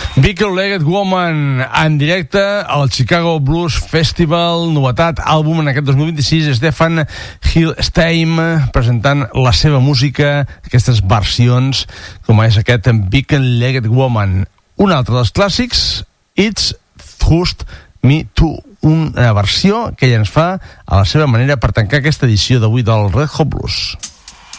Big-Legged Woman en directe al Chicago Blues Festival, novetat, àlbum en aquest 2026, Stefan Hillstein presentant la seva música, aquestes versions, com és aquest Big-Legged Woman. Un altre dels clàssics, It's Just Me Too, una versió que ella ens fa a la seva manera per tancar aquesta edició d'avui del Red Hot Blues.